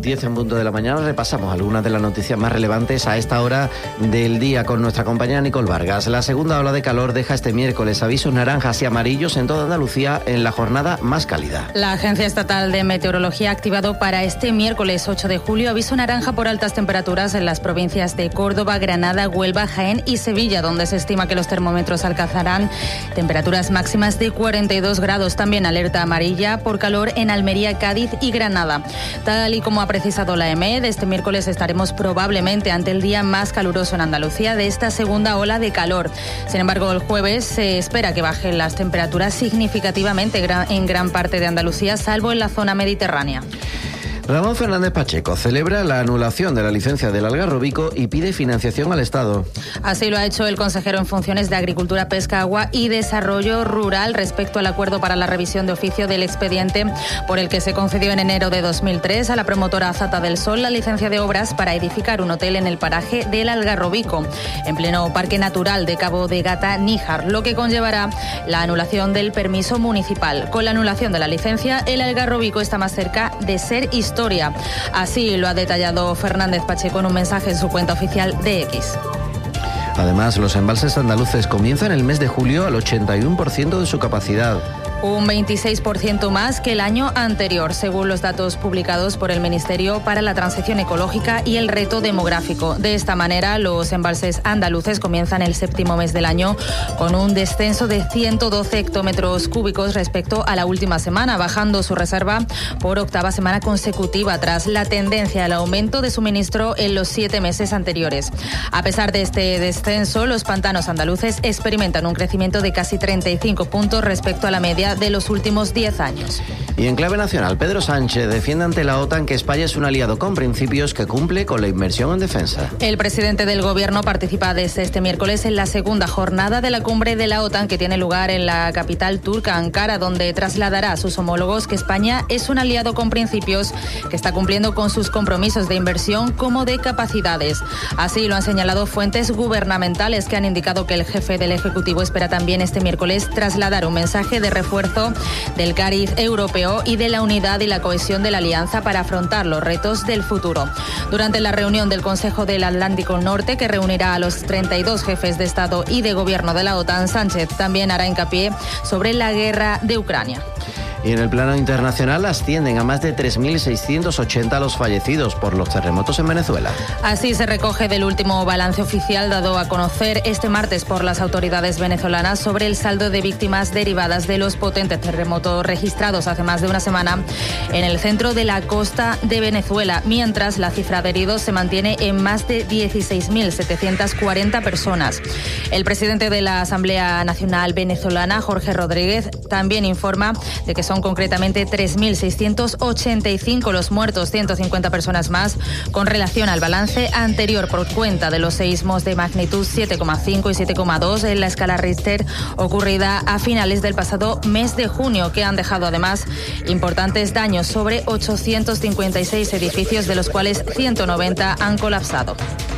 10 en punto de la mañana. Repasamos algunas de las noticias más relevantes a esta hora del día con nuestra compañera Nicole Vargas. La segunda ola de calor deja este miércoles avisos naranjas y amarillos en toda Andalucía en la jornada más cálida. La Agencia Estatal de Meteorología ha activado para este miércoles 8 de julio aviso naranja por altas temperaturas en las provincias de Córdoba, Granada, Huelva, Jaén y Sevilla, donde se estima que los termómetros alcanzarán temperaturas máximas de 42 grados. También alerta amarilla por calor en Almería, Cádiz y Granada. Tal y como ha precisado la EMED, este miércoles estaremos probablemente ante el día más caluroso en Andalucía de esta segunda ola de calor. Sin embargo, el jueves se espera que bajen las temperaturas significativamente en gran parte de Andalucía, salvo en la zona mediterránea. Ramón Fernández Pacheco celebra la anulación de la licencia del Algarrobico y pide financiación al Estado. Así lo ha hecho el consejero en funciones de Agricultura, Pesca, Agua y Desarrollo Rural respecto al acuerdo para la revisión de oficio del expediente por el que se concedió en enero de 2003 a la promotora Azata del Sol la licencia de obras para edificar un hotel en el paraje del Algarrobico, en pleno Parque Natural de Cabo de Gata-Níjar, lo que conllevará la anulación del permiso municipal. Con la anulación de la licencia, el Algarrobico está más cerca de ser historia. Así lo ha detallado Fernández Pacheco en un mensaje en su cuenta oficial de X. Además, los embalses andaluces comienzan el mes de julio al 81% de su capacidad. Un 26% más que el año anterior, según los datos publicados por el Ministerio para la Transición Ecológica y el Reto Demográfico. De esta manera, los embalses andaluces comienzan el séptimo mes del año con un descenso de 112 hectómetros cúbicos respecto a la última semana, bajando su reserva por octava semana consecutiva tras la tendencia al aumento de suministro en los 7 meses anteriores. A pesar de este descenso, los pantanos andaluces experimentan un crecimiento de casi 35 puntos respecto a la media de los últimos 10 años. Y en clave nacional, Pedro Sánchez defiende ante la OTAN que España es un aliado con principios que cumple con la inversión en defensa. El presidente del Gobierno participa desde este miércoles en la segunda jornada de la cumbre de la OTAN que tiene lugar en la capital turca, Ankara, donde trasladará a sus homólogos que España es un aliado con principios que está cumpliendo con sus compromisos de inversión como de capacidades. Así lo han señalado fuentes gubernamentales que han indicado que el jefe del Ejecutivo espera también este miércoles trasladar un mensaje de refuerzo del cariz europeo y de la unidad y la cohesión de la alianza para afrontar los retos del futuro. Durante la reunión del Consejo del Atlántico Norte, que reunirá a los 32 jefes de Estado y de Gobierno de la OTAN, Sánchez también hará hincapié sobre la guerra de Ucrania. Y en el plano internacional ascienden a más de 3.680 los fallecidos por los terremotos en Venezuela. Así se recoge del último balance oficial dado a conocer este martes por las autoridades venezolanas sobre el saldo de víctimas derivadas de los potentes terremotos registrados hace más de una semana en el centro de la costa de Venezuela, mientras la cifra de heridos se mantiene en más de 16.740 personas. El presidente de la Asamblea Nacional Venezolana, Jorge Rodríguez, también informa de que son concretamente 3.685 los muertos, 150 personas más con relación al balance anterior por cuenta de los seísmos de magnitud 7,5 y 7,2 en la escala Richter ocurrida a finales del pasado mes de junio, que han dejado además importantes daños sobre 856 edificios, de los cuales 190 han colapsado.